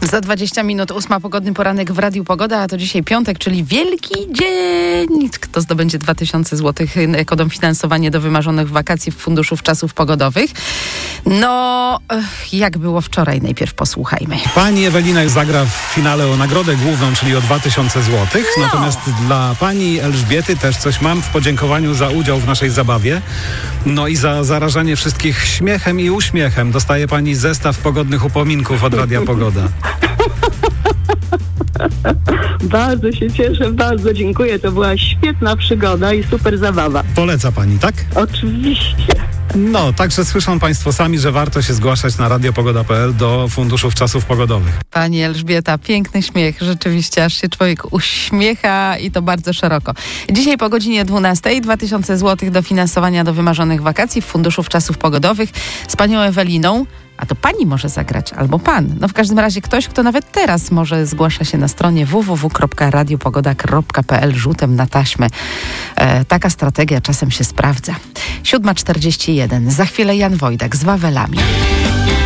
Za 20 minut 8 pogodny poranek w Radiu Pogoda, a to dzisiaj piątek, czyli wielki dzień. Kto zdobędzie 2000 zł jako dofinansowanie do wymarzonych wakacji w Funduszu Czasów Pogodowych? No, jak było wczoraj, najpierw posłuchajmy. Pani Ewelina już zagra w finale o nagrodę główną, czyli o 2000 zł. No. Natomiast dla pani Elżbiety też coś mam w podziękowaniu za udział w naszej zabawie. No i za zarażanie wszystkich śmiechem i uśmiechem. Dostaje pani zestaw pogodnych upominków od Radia Pogoda. Bardzo się cieszę, bardzo dziękuję. To była świetna przygoda i super zabawa. Poleca pani, tak? Oczywiście. No, także słyszą państwo sami, że warto się zgłaszać na radiopogoda.pl do Funduszów Czasów Pogodowych. Pani Elżbieta, piękny śmiech, rzeczywiście, aż się człowiek uśmiecha i to bardzo szeroko. Dzisiaj po godzinie 12 2000 zł dofinansowania do wymarzonych wakacji w Funduszu Czasów Pogodowych z panią Eweliną. A to pani może zagrać, albo pan. No w każdym razie ktoś, kto nawet teraz może zgłasza się na stronie www.radiopogoda.pl rzutem na taśmę. Taka strategia czasem się sprawdza. 7:41. Za chwilę Jan Wojdak z Wawelami.